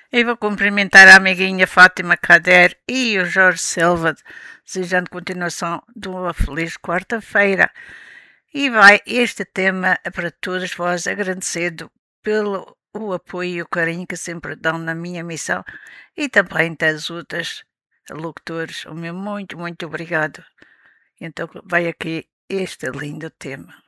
E vou cumprimentar a amiguinha Fátima Kader e o Jorge Silva, desejando continuação de uma feliz quarta-feira. E vai este tema para todos vós, agradecido pelo o apoio e o carinho que sempre dão na minha missão e também das outras locutores. O meu muito, muito obrigado. Então vai aqui este lindo tema.